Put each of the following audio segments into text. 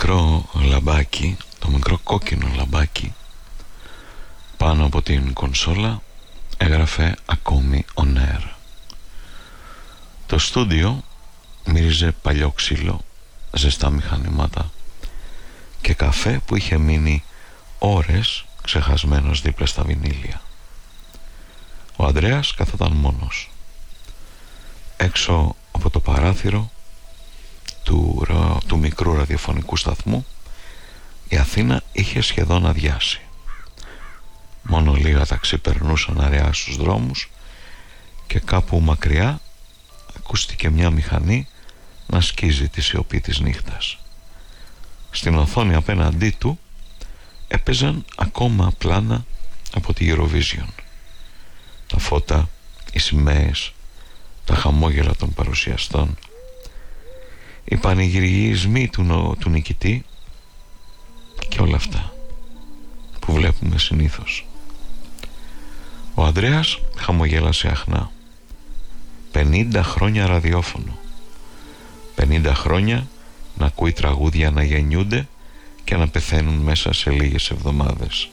μικρό λαμπάκι, το μικρό κόκκινο λαμπάκι πάνω από την κονσόλα έγραφε ακόμη on air. Το στούντιο μύριζε παλιό ξύλο, ζεστά μηχανήματα και καφέ που είχε μείνει ώρες ξεχασμένος δίπλα στα βινίλια. Ο Ανδρέας καθόταν μόνος. Έξω από το παράθυρο του μικρού ραδιοφωνικού σταθμού η Αθήνα είχε σχεδόν αδειάσει. Μόνο λίγα ταξί περνούσαν αραιά στους δρόμους και κάπου μακριά ακούστηκε μια μηχανή να σκίζει τη σιωπή της νύχτας. Στην οθόνη απέναντί του έπαιζαν ακόμα πλάνα από τη Eurovision. Τα φώτα, οι σημαίες, τα χαμόγελα των παρουσιαστών, οι πανηγυρισμοί του νικητή και όλα αυτά που βλέπουμε συνήθως. Ο Ανδρέας χαμογέλασε αχνά. 50 χρόνια ραδιόφωνο, 50 χρόνια να ακούει τραγούδια να γεννιούνται και να πεθαίνουν μέσα σε λίγες εβδομάδες.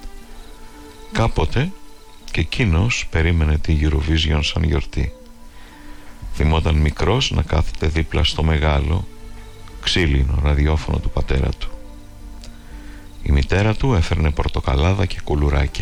Κάποτε και εκείνος περίμενε τη Eurovision σαν γιορτή. Θυμόταν μικρός να κάθεται δίπλα στο μεγάλο ξύλινο ραδιόφωνο του πατέρα του. Η μητέρα του έφερνε πορτοκαλάδα και κουλουράκια.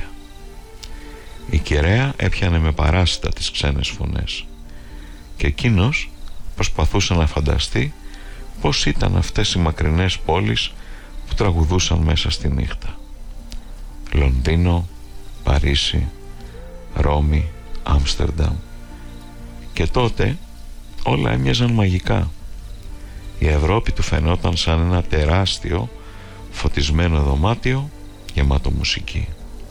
Η κεραία έπιανε με παράσιτα τις ξένες φωνές και εκείνος προσπαθούσε να φανταστεί πώς ήταν αυτές οι μακρινές πόλεις που τραγουδούσαν μέσα στη νύχτα. Λονδίνο, Παρίσι, Ρώμη, Άμστερνταμ. Και τότε όλα έμοιαζαν μαγικά. Η Ευρώπη του φαινόταν σαν ένα τεράστιο φωτισμένο δωμάτιο γεμάτο μουσική.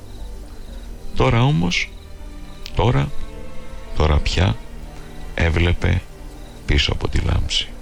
Τώρα όμως, τώρα πια έβλεπε πίσω από τη λάμψη.